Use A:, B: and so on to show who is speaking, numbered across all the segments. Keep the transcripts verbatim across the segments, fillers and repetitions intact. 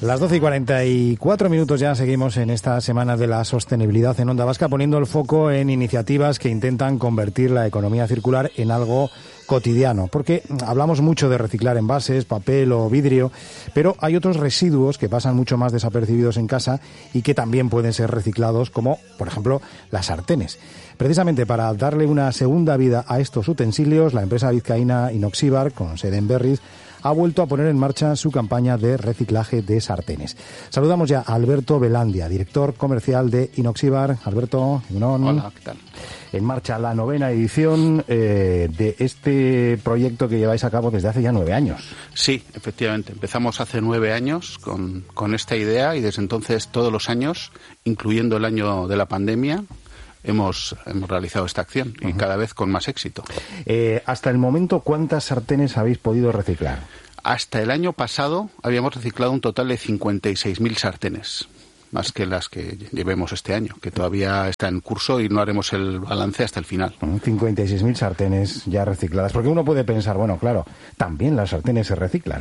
A: Las doce y cuarenta y cuatro minutos ya seguimos en esta semana de la sostenibilidad en Onda Vasca, poniendo el foco en iniciativas que intentan convertir la economía circular en algo cotidiano, porque hablamos mucho de reciclar envases, papel o vidrio, pero hay otros residuos que pasan mucho más desapercibidos en casa y que también pueden ser reciclados, como por ejemplo las sartenes. Precisamente para darle una segunda vida a estos utensilios, la empresa vizcaína Inoxibar, con sede en Berriz, ha vuelto a poner en marcha su campaña de reciclaje de sartenes. Saludamos ya a Alberto Belandia, director comercial de Inoxibar. Alberto, ¿no?
B: Hola, ¿qué tal?
A: En marcha la novena edición eh, de este proyecto que lleváis a cabo desde hace ya nueve años.
B: Sí, efectivamente. Empezamos hace nueve años con, con esta idea y desde entonces todos los años, incluyendo el año de la pandemia, hemos, hemos realizado esta acción y uh-huh. cada vez con más éxito.
A: Eh, hasta el momento, ¿cuántas sartenes habéis podido reciclar?
B: Hasta el año pasado habíamos reciclado un total de cincuenta y seis mil sartenes. Más que las que llevemos este año, que todavía está en curso y no haremos el balance hasta el final.
A: cincuenta y seis mil sartenes ya recicladas. Porque uno puede pensar, bueno, claro, también las sartenes se reciclan.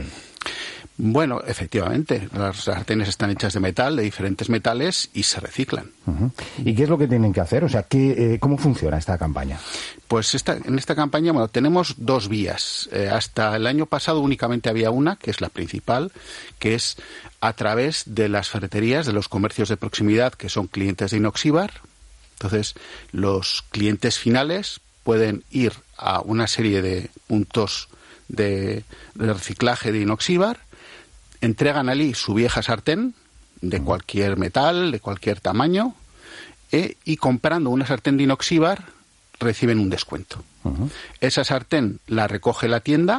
B: Bueno, efectivamente, las sartenes están hechas de metal, de diferentes metales, y se reciclan.
A: Uh-huh. ¿Y qué es lo que tienen que hacer? O sea, ¿qué, eh, ¿cómo funciona esta campaña?
B: Pues esta, en esta campaña, bueno, tenemos dos vías. Eh, hasta el año pasado únicamente había una, que es la principal, que es a través de las ferreterías, de los comercios de proximidad, que son clientes de Inoxibar. Entonces, los clientes finales pueden ir a una serie de puntos de, de reciclaje de Inoxibar, entregan allí su vieja sartén de cualquier metal, de cualquier tamaño, eh, y comprando una sartén de Inoxibar reciben un descuento. Uh-huh. Esa sartén la recoge la tienda,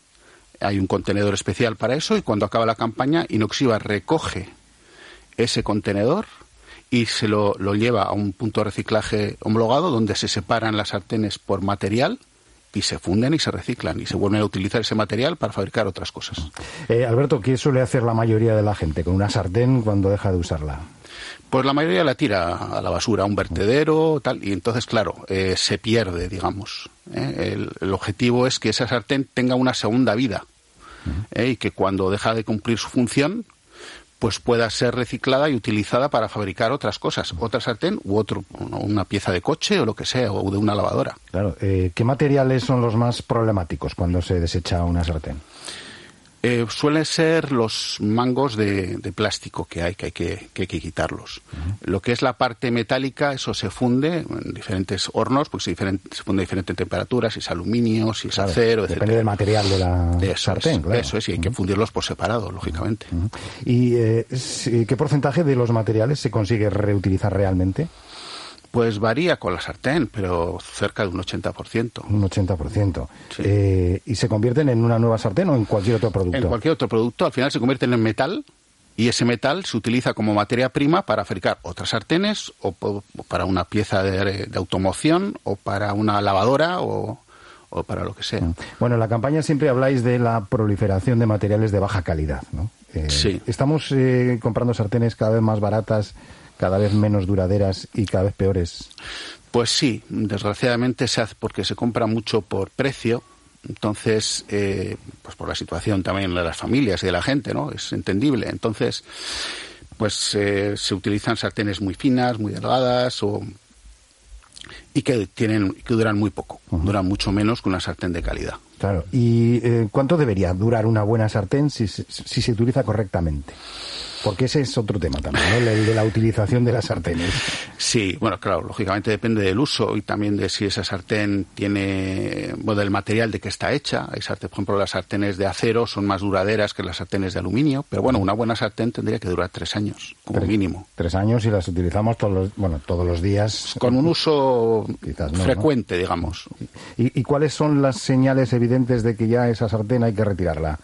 B: hay un contenedor especial para eso, y cuando acaba la campaña, Inoxibar recoge ese contenedor y se lo, lo lleva a un punto de reciclaje homologado donde se separan las sartenes por material y se funden y se reciclan y se vuelven a utilizar ese material para fabricar otras cosas.
A: Eh, Alberto, ¿qué suele hacer la mayoría de la gente con una sartén cuando deja de usarla?
B: Pues la mayoría la tira a la basura, a un vertedero, tal, y entonces, claro, eh, se pierde, digamos. ¿eh? El, el objetivo es que esa sartén tenga una segunda vida ¿eh? y que cuando deja de cumplir su función, pues pueda ser reciclada y utilizada para fabricar otras cosas, otra sartén u otro, una pieza de coche o lo que sea, o de una lavadora.
A: Claro, eh, ¿qué materiales son los más problemáticos cuando se desecha una sartén?
B: Eh, suelen ser los mangos de, de plástico que hay, que hay que, que, hay que quitarlos. Uh-huh. Lo que es la parte metálica, eso se funde en diferentes hornos, pues se, diferente, se funde a diferentes temperaturas, si es aluminio, si es claro, acero, etcétera.
A: Depende del material de la
B: eso
A: sartén,
B: es,
A: claro.
B: Eso es, y hay uh-huh. que fundirlos por separado, lógicamente.
A: Uh-huh. ¿Y eh, qué porcentaje de los materiales se consigue reutilizar realmente?
B: Pues varía con la sartén, pero cerca de un ochenta por ciento.
A: Un ochenta por ciento.
B: Sí.
A: Eh, ¿Y se convierten en una nueva sartén o en cualquier otro producto?
B: En cualquier otro producto. Al final se convierten en metal y ese metal se utiliza como materia prima para fabricar otras sartenes o, o para una pieza de, de automoción o para una lavadora o, o para lo que sea.
A: Bueno, en la campaña siempre habláis de la proliferación de materiales de baja calidad, ¿no? Eh,
B: sí.
A: Estamos eh, comprando sartenes cada vez más baratas, cada vez menos duraderas y cada vez peores.
B: Pues sí, desgraciadamente se hace porque se compra mucho por precio, entonces, eh, pues por la situación también de las familias y de la gente, ¿no? Es entendible. Entonces, pues eh, se utilizan sartenes muy finas, muy delgadas o y que tienen que duran muy poco, uh-huh. duran mucho menos que una sartén de calidad.
A: Claro. ¿Y eh, cuánto debería durar una buena sartén si, si, si se utiliza correctamente? Porque ese es otro tema también, ¿no? El de la utilización de las sartenes.
B: Sí, bueno, claro, lógicamente depende del uso y también de si esa sartén tiene, bueno, del material de que está hecha. Hay sartén, por ejemplo, las sartenes de acero son más duraderas que las sartenes de aluminio, pero bueno, una buena sartén tendría que durar tres años, como
A: tres,
B: mínimo.
A: Tres años y las utilizamos todos los, bueno, todos los días.
B: Con un uso quizás, ¿no? frecuente,
A: ¿no?
B: digamos.
A: ¿Y, ¿Y cuáles son las señales evidentes de que ya esa sartén hay que retirarla?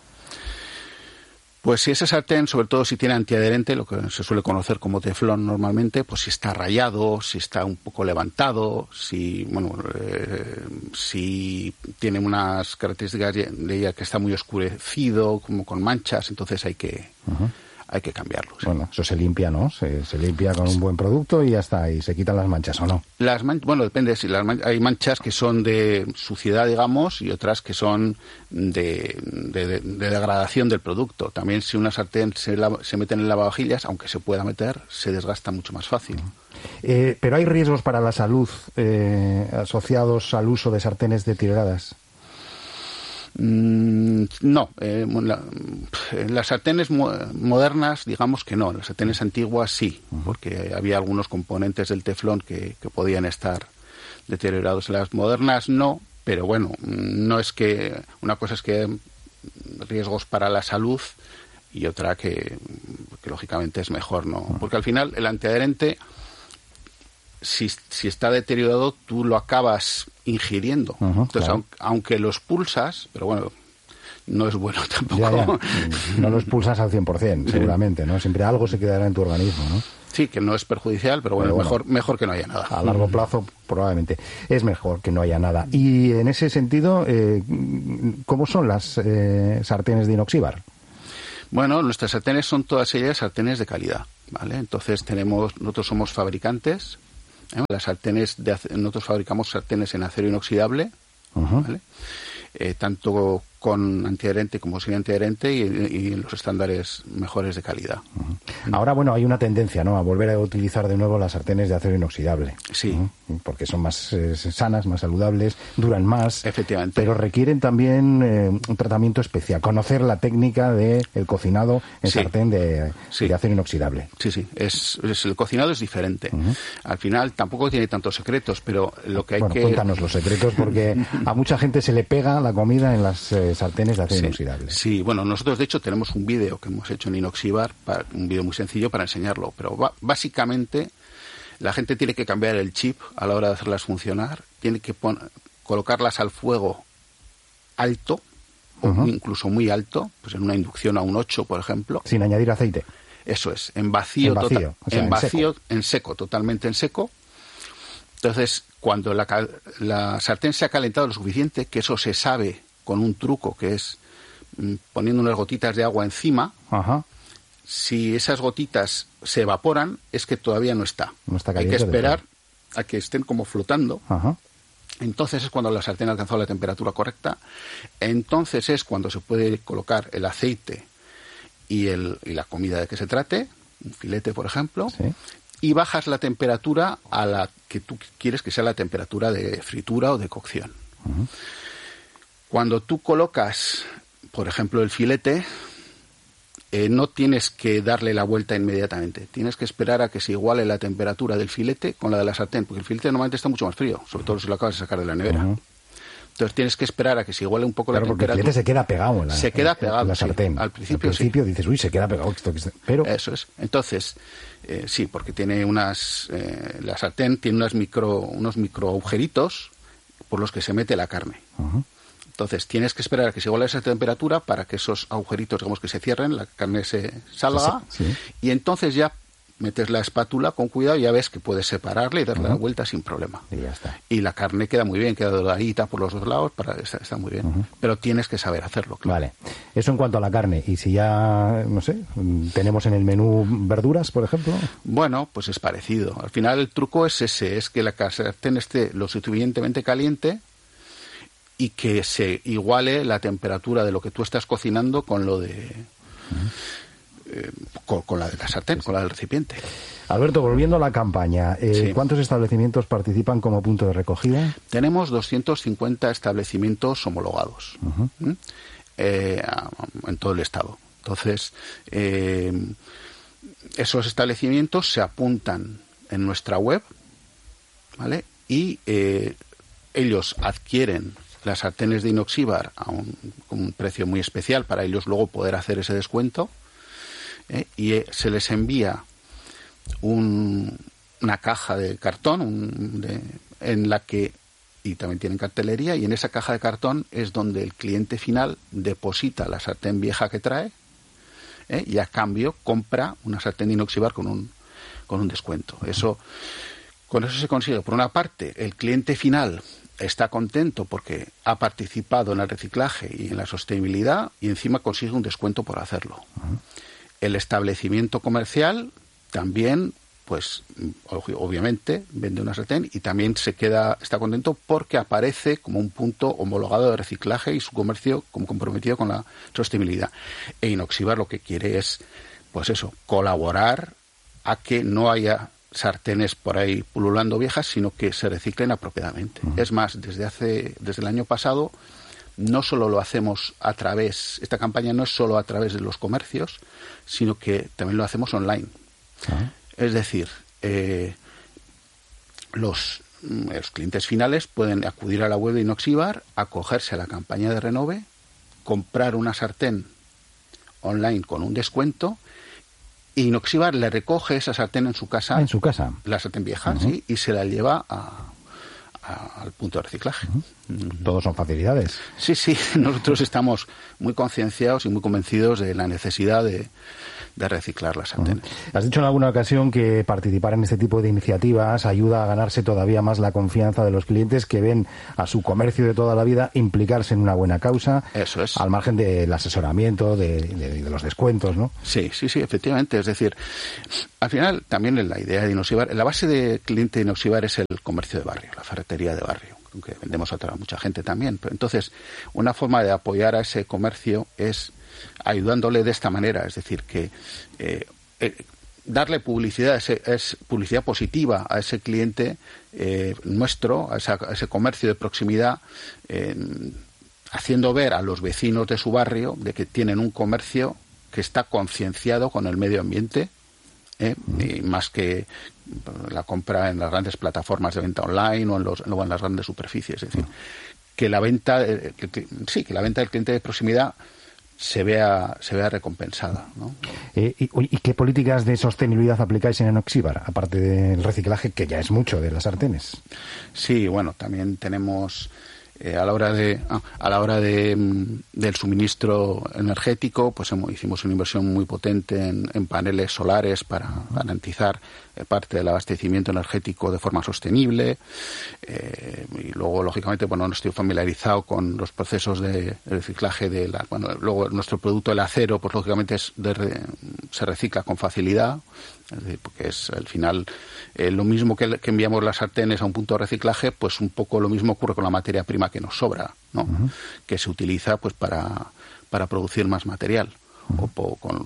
B: Pues si esa sartén, sobre todo si tiene antiadherente, lo que se suele conocer como teflón normalmente, pues si está rayado, si está un poco levantado, si bueno, eh, si tiene unas características de ella que está muy oscurecido, como con manchas, entonces hay que uh-huh. hay que cambiarlo. ¿sí?
A: Bueno, eso se limpia, ¿no? Se, se limpia con un buen producto y ya está, y se quitan las manchas, ¿o no?
B: Las man- bueno, depende. Si las man- hay manchas que son de suciedad, digamos, y otras que son de, de, de, de degradación del producto. También si una sartén se, lava, se mete en el lavavajillas, aunque se pueda meter, se desgasta mucho más fácil.
A: Eh, pero hay riesgos para la salud eh, asociados al uso de sartenes deterioradas.
B: Mm, no, eh, la, las sartenes mo modernas, digamos que no. Las sartenes antiguas sí, uh-huh. porque había algunos componentes del teflón que, que podían estar deteriorados. Las modernas no, pero bueno, no es que una cosa es que riesgos para la salud y otra que, que lógicamente es mejor, ¿no? Uh-huh. Porque al final el antiadherente, si, si está deteriorado, tú lo acabas ingiriendo. Uh-huh, Entonces, claro. aunque, aunque lo expulsas, pero bueno, no es bueno tampoco.
A: Ya, ya. No lo expulsas al cien por cien, seguramente, ¿no? Siempre algo se quedará en tu organismo, ¿no?
B: Sí, que no es perjudicial, pero bueno, pero bueno mejor, mejor que no haya nada.
A: A largo plazo, probablemente, es mejor que no haya nada. Y en ese sentido, eh, ¿cómo son las eh, sartenes de inoxíbar?
B: Bueno, nuestras sartenes son todas ellas sartenes de calidad, ¿vale? Entonces tenemos, nosotros somos fabricantes. ¿Eh? Las sartenes de, nosotros fabricamos sartenes en acero inoxidable, uh-huh. ¿vale? Eh, tanto con antiadherente como sin antiadherente y, y en los estándares mejores de calidad.
A: Uh-huh. Ahora, bueno, hay una tendencia, ¿no?, a volver a utilizar de nuevo las sartenes de acero inoxidable.
B: Sí.
A: Uh-huh. Porque son más eh, sanas, más saludables, duran más.
B: Efectivamente.
A: Pero requieren también eh, un tratamiento especial. Conocer la técnica del cocinado en sí. sartén de, sí. de acero inoxidable.
B: Sí, sí. Es, es, el cocinado es diferente. Uh-huh. Al final tampoco tiene tantos secretos, pero lo que hay
A: bueno,
B: que...
A: cuéntanos los secretos, porque a mucha gente se le pega la comida en las eh, sartenes de acero
B: sí.
A: inoxidable.
B: Sí, bueno, nosotros de hecho tenemos un vídeo que hemos hecho en Inoxibar, para, un vídeo muy sencillo para enseñarlo, pero va, básicamente la gente tiene que cambiar el chip a la hora de hacerlas funcionar, tiene que pon, colocarlas al fuego alto, uh-huh. o incluso muy alto, pues en una inducción a un ocho, por ejemplo.
A: Sin añadir aceite.
B: Eso es, en vacío,
A: en vacío,
B: total,
A: o sea,
B: en,
A: en
B: vacío
A: seco.
B: en seco, totalmente en seco. Entonces, cuando la, la sartén se ha calentado lo suficiente, que eso se sabe con un truco que es mm, poniendo unas gotitas de agua encima.
A: Ajá.
B: Si esas gotitas se evaporan, es que todavía no está.
A: No está
B: Hay que esperar a que estén como flotando.
A: Ajá.
B: Entonces es cuando la sartén ha alcanzado la temperatura correcta. Entonces es cuando se puede colocar el aceite y, el, y la comida de que se trate, un filete, por ejemplo,
A: sí.
B: y bajas la temperatura a la que tú quieres que sea la temperatura de fritura o de cocción. Uh-huh. Cuando tú colocas, por ejemplo, el filete, eh, no tienes que darle la vuelta inmediatamente. Tienes que esperar a que se iguale la temperatura del filete con la de la sartén, porque el filete normalmente está mucho más frío, sobre todo si lo acabas de sacar de la nevera. Uh-huh. Entonces tienes que esperar a que se iguale un poco
A: claro,
B: la temperatura.
A: Porque el filete se queda pegado en la,
B: se queda
A: en,
B: pegado,
A: en la sartén.
B: Sí. Al principio,
A: Al principio
B: sí.
A: dices, uy, se queda pegado esto. Pero...
B: Eso es. Entonces, eh, sí, porque tiene unas... Eh, la sartén tiene unas micro, unos micro agujeritos por los que se mete la carne. Uh-huh. Entonces, tienes que esperar a que se iguale esa temperatura para que esos agujeritos, digamos, que se cierren, la carne se salga, sí, sí. y entonces ya metes la espátula con cuidado y ya ves que puedes separarle y darle uh-huh. la vuelta sin problema.
A: Y ya está.
B: Y la carne queda muy bien, queda doradita por los dos lados, para está, está muy bien. Uh-huh. Pero tienes que saber hacerlo, claro.
A: Vale. Eso en cuanto a la carne. Y si ya, no sé, tenemos en el menú verduras, por ejemplo.
B: Bueno, pues es parecido. Al final el truco es ese, es que la sartén esté lo suficientemente caliente y que se iguale la temperatura de lo que tú estás cocinando con lo de... Uh-huh. eh, con, con la de la sartén, con la del recipiente.
A: Alberto, volviendo a la campaña, eh,
B: sí.
A: ¿cuántos establecimientos participan como punto de recogida?
B: Tenemos doscientos cincuenta establecimientos homologados uh-huh. ¿Mm? eh, en todo el estado. Entonces, eh, esos establecimientos se apuntan en nuestra web, ¿vale? Y eh, ellos adquieren las sartenes de Inoxibar a un, con un precio muy especial para ellos luego poder hacer ese descuento, ¿eh? y eh, se les envía un, una caja de cartón un, de, en la que, y también tienen cartelería, y en esa caja de cartón es donde el cliente final deposita la sartén vieja que trae, ¿eh? y a cambio compra una sartén de Inoxibar con un, con un descuento. Eso, con eso se consigue, por una parte, el cliente final está contento porque ha participado en el reciclaje y en la sostenibilidad y encima consigue un descuento por hacerlo. Uh-huh. El establecimiento comercial también, pues obviamente vende una sartén y también se queda, está contento porque aparece como un punto homologado de reciclaje y su comercio como comprometido con la sostenibilidad. E Inoxibar lo que quiere es, pues eso, colaborar a que no haya sartenes por ahí pululando viejas, sino que se reciclen apropiadamente. Uh-huh. Es más, desde hace, desde el año pasado, no solo lo hacemos a través, esta campaña no es solo a través de los comercios, sino que también lo hacemos online. Uh-huh. Es decir, eh, los, los clientes finales pueden acudir a la web de Inoxibar, acogerse a la campaña de Renove, comprar una sartén online con un descuento. Y Inoxibar le recoge esa sartén en su casa.
A: En su casa.
B: La sartén vieja, uh-huh. sí, y se la lleva a, a, al punto de reciclaje.
A: Uh-huh. Todos son facilidades.
B: Sí, sí. Nosotros estamos muy concienciados y muy convencidos de la necesidad de, de reciclar las sartenes.
A: Uh-huh. Has dicho en alguna ocasión que participar en este tipo de iniciativas ayuda a ganarse todavía más la confianza de los clientes que ven a su comercio de toda la vida implicarse en una buena causa.
B: Eso es.
A: Al margen del asesoramiento, de, de, de los descuentos, ¿no?
B: Sí, sí, sí, efectivamente. Es decir, al final también en la idea de Inoxibar, la base de cliente de Inoxibar es el comercio de barrio, la ferretería de barrio, aunque vendemos a otra, mucha gente también. Pero entonces, una forma de apoyar a ese comercio es ayudándole de esta manera, es decir, que eh, eh, darle publicidad, ese, es publicidad positiva a ese cliente eh, nuestro, a, esa, a ese comercio de proximidad, eh, haciendo ver a los vecinos de su barrio de que tienen un comercio que está concienciado con el medio ambiente, ¿eh? Y más que la compra en las grandes plataformas de venta online o en, los, o en las grandes superficies. Es decir, que la venta, eh, que, sí, que la venta del cliente de proximidad se vea se vea recompensada, ¿no?
A: Eh, y, ¿Y qué políticas de sostenibilidad aplicáis en Inoxibar, aparte del reciclaje, que ya es mucho, de las sartenes?
B: Sí, bueno, también tenemos eh, a la hora de ah, a la hora de del suministro energético, pues hemos, hicimos una inversión muy potente en, en paneles solares para garantizar eh, parte del abastecimiento energético de forma sostenible. Eh, y luego, lógicamente, bueno, no estoy familiarizado con los procesos de reciclaje de la, bueno, luego nuestro producto, el acero, pues lógicamente es de re, se recicla con facilidad, es decir, porque es al final eh, lo mismo que, que enviamos las sartenes a un punto de reciclaje, pues un poco lo mismo ocurre con la materia prima que nos sobra, ¿no? Uh-huh. Que se utiliza pues para para producir más material. Uh-huh. o, o con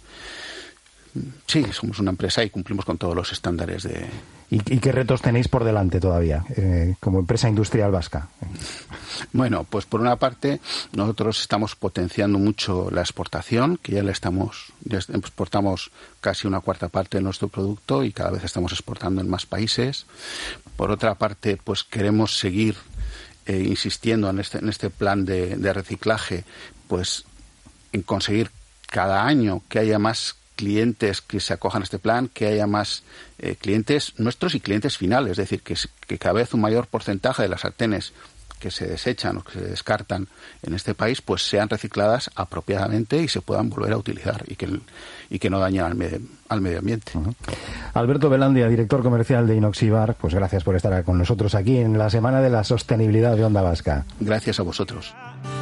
B: Sí, somos una empresa y cumplimos con todos los estándares de...
A: ¿Y, y qué retos tenéis por delante todavía, eh, como empresa industrial vasca?
B: Bueno, pues por una parte, nosotros estamos potenciando mucho la exportación, que ya le estamos, ya exportamos casi una cuarta parte de nuestro producto y cada vez estamos exportando en más países. Por otra parte, pues queremos seguir eh, insistiendo en este, en este plan de, de reciclaje, pues en conseguir cada año que haya más clientes que se acojan a este plan, que haya más eh, clientes nuestros y clientes finales, es decir, que, que cada vez un mayor porcentaje de las sartenes que se desechan o que se descartan en este país, pues sean recicladas apropiadamente y se puedan volver a utilizar y que, y que no dañen al medio, al medio ambiente.
A: Uh-huh. Alberto Belandia, director comercial de Inoxibar, pues gracias por estar con nosotros aquí en la Semana de la Sostenibilidad de Onda Vasca.
B: Gracias a vosotros.